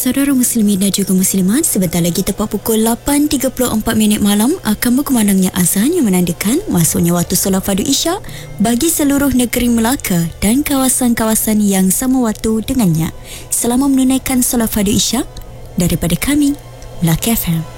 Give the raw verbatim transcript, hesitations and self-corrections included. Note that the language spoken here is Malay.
Saudara muslimin dan juga muslimat, sebentar lagi tepat pukul lapan tiga puluh empat minit malam akan berkumandangnya azan yang menandakan masuknya waktu solat fardu Isyak bagi seluruh negeri Melaka dan kawasan-kawasan yang sama waktu dengannya. Selamat menunaikan solat fardu Isyak daripada kami, Melaka F M.